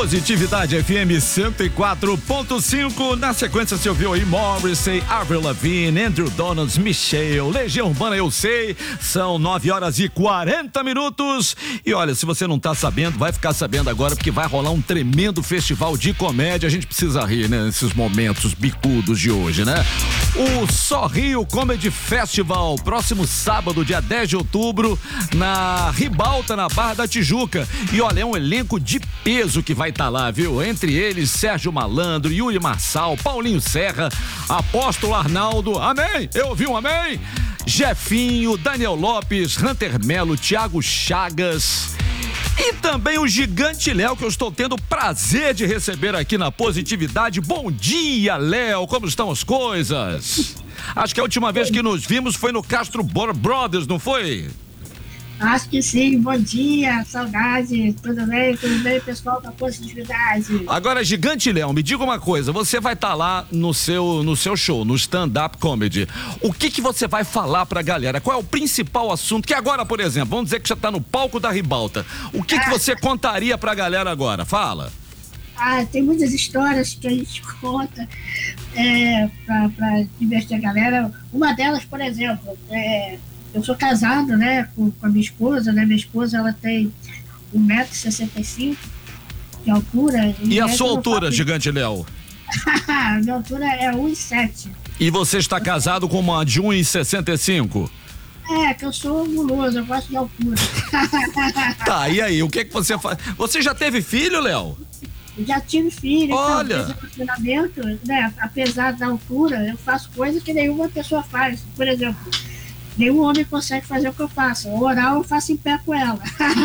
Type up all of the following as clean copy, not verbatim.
Positividade FM 104.5. Na sequência você ouviu aí Morrissey, Avril Lavigne, Andrew Donalds, Michelle, Legião Urbana, Eu Sei. São 9h40. E olha, se você não tá sabendo, vai ficar sabendo agora, porque vai rolar um tremendo festival de comédia. A gente precisa rir, né? Nesses momentos bicudos de hoje, né? O Só Rio Comedy Festival, próximo sábado, dia 10 de outubro, na Ribalta, na Barra da Tijuca. E olha, é um elenco de peso que vai estar lá, viu? Entre eles, Sérgio Malandro, Yuri Marçal, Paulinho Serra, Apóstolo Arnaldo, amém? Eu ouvi um amém? Jefinho, Daniel Lopes, Hunter Melo, Thiago Chagas e também o Gigante Léo, que eu estou tendo o prazer de receber aqui na Positividade. Bom dia, Léo, como estão as coisas? Acho que a última vez que nos vimos foi no Castro Brothers, não foi? Acho que sim, bom dia, saudade, tudo bem, pessoal da Positividade. Agora, Gigante Léo, me diga uma coisa, você vai estar lá no seu show, no stand-up comedy, o que você vai falar pra galera? Qual é o principal assunto? Que agora, por exemplo, vamos dizer que já tá no palco da Ribalta, o que você contaria pra galera agora? Fala. Tem muitas histórias que a gente conta pra divertir a galera. Uma delas, por exemplo, eu sou casado, né, com a minha esposa, né? Minha esposa, ela tem 1,65 m de altura. E a sua altura, Gigante Léo? Minha altura é 1,7 m. E você está casado com uma de 1,65 m? Que eu sou guloso, eu gosto de altura. Tá, e aí, o que você faz? Você já teve filho, Léo? Eu já tive filho. Olha! Então, relacionamento, né, apesar da altura, eu faço coisas que nenhuma pessoa faz. Por exemplo, nenhum homem consegue fazer o que eu faço. O oral eu faço em pé com ela.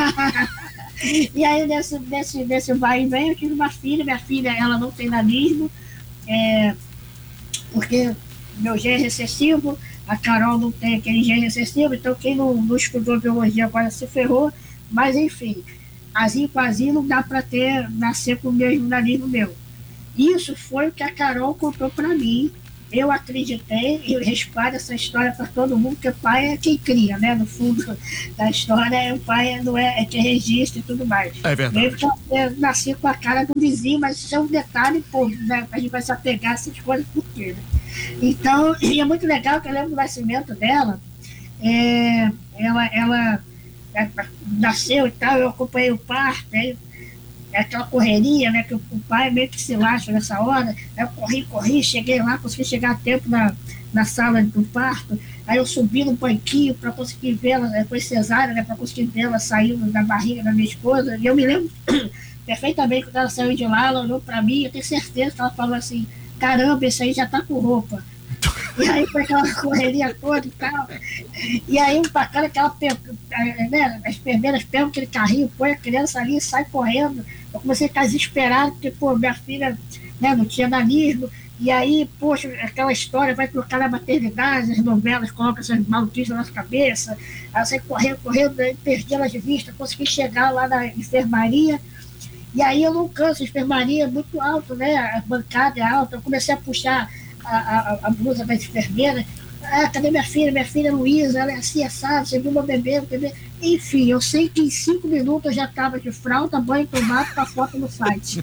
E aí, nesse vai e vem, eu tive uma filha. Minha filha, ela não tem nanismo, porque meu gene é recessivo, a Carol não tem aquele gene recessivo, então quem não estudou biologia agora se ferrou. Mas, enfim, azinho com azinho não dá para nascer com o mesmo nanismo meu. Isso foi o que a Carol contou para mim. Eu acreditei e eu espalho essa história para todo mundo, porque o pai é quem cria, né? No fundo da história, o pai não é quem registra e tudo mais. É verdade. Eu nasci com a cara do vizinho, mas isso é um detalhe, pô, né? A gente vai se apegar a essas coisas por quê, né? Então, e é muito legal que eu lembro do nascimento dela, ela nasceu e tal, eu acompanhei o parto, né? Aquela correria, né, que o pai meio que se lasca nessa hora. Aí eu corri, cheguei lá, consegui chegar a tempo na sala do parto. Aí eu subi no banquinho para conseguir vê-la, foi cesárea, né, para conseguir vê-la saindo da barriga da minha esposa. E eu me lembro perfeitamente quando ela saiu de lá, ela olhou para mim, eu tenho certeza que ela falou assim: caramba, esse aí já tá com roupa. E aí foi aquela correria toda e tal. E aí o bacana é que ela, né, as enfermeiras pegam aquele carrinho, põe a criança ali e sai correndo. Eu comecei a ficar desesperado, porque, pô, minha filha, né, não tinha nanismo. E aí, poxa, aquela história vai colocar na maternidade, as novelas colocam essas maluquices na nossa cabeça. Ela sai correndo, perdi ela de vista, consegui chegar lá na enfermaria. E aí eu não canso, a enfermaria é muito alto, né, a bancada é alta. Eu comecei a puxar a blusa da enfermeira. Cadê minha filha? Minha filha Luísa, ela é assim, assada, você viu meu bebê. Enfim, eu sei que em 5 minutos eu já estava de fralda, banho tomado, com a foto no site.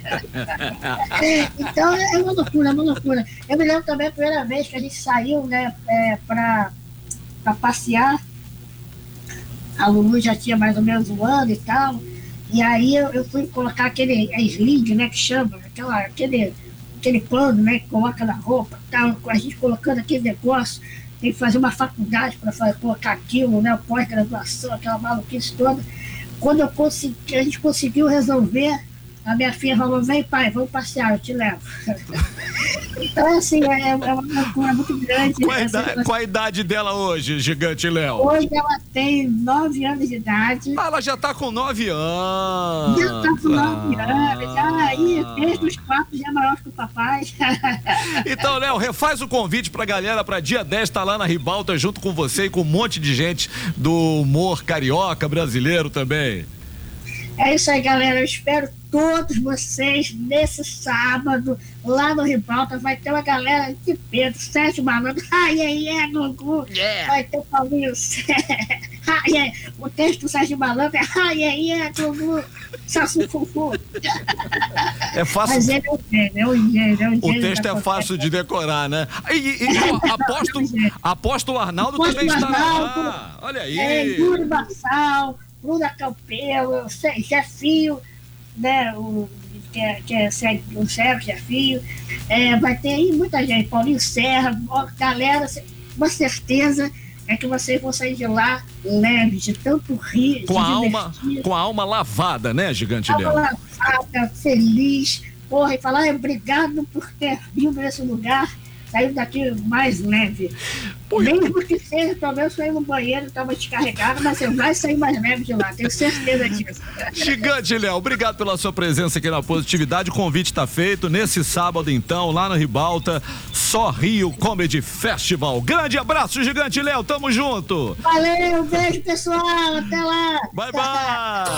Então é uma loucura, é uma loucura. Eu me lembro também a primeira vez que a gente saiu, né, para passear. A Lulu já tinha mais ou menos 1 ano e tal. E aí eu fui colocar aquele sling, né, que chama, aquele pano, né, que coloca na roupa, tal, a gente colocando aquele negócio, tem que fazer uma faculdade para colocar aquilo, né, pós-graduação, aquela maluquice toda. Quando a gente conseguiu resolver, a minha filha falou: vem, pai, vamos passear, eu te levo. Então, assim, é uma loucura muito grande. Qual a idade dela hoje, Gigante Léo? Hoje ela tem 9 anos de idade. Ela já tá com 9 anos. Já tá com 9 anos. Já aí, desde os 4 já é maior que o papai. Então, Léo, refaz o convite pra galera pra dia 10 tá lá na Ribalta junto com você e com um monte de gente do humor carioca, brasileiro também. É isso aí, galera. Eu espero todos vocês nesse sábado, lá no Ribalta, vai ter uma galera de Pedro, Sérgio Malandro, Gugu, vai ter Paulinho o texto do Sérgio Malandro é Gugu, Sassufufu. É fácil. Mas ele é um gênio. O texto é fácil de decorar, né? Aposto o Arnaldo também estará lá. Olha aí. Yuri Marçal, Lula Campelo, Jefinho, né? Que é o Sérgio Jefinho. Vai ter aí muita gente, Paulinho Serra, galera, uma certeza é que vocês vão sair de lá leves, de tanto rir, com a alma lavada, né, Gigante Léo? Alma lavada, feliz, e falar obrigado por ter vindo nesse lugar, saiu daqui mais leve. Mesmo que seja, talvez sair no banheiro, estava descarregado, mas você vai sair mais leve de lá, tenho certeza disso. Gigante Léo, obrigado pela sua presença aqui na Positividade, o convite está feito, nesse sábado então, lá no Ribalta, Só Rio Comedy Festival. Grande abraço, Gigante Léo, tamo junto! Valeu, beijo pessoal, até lá! Bye, bye!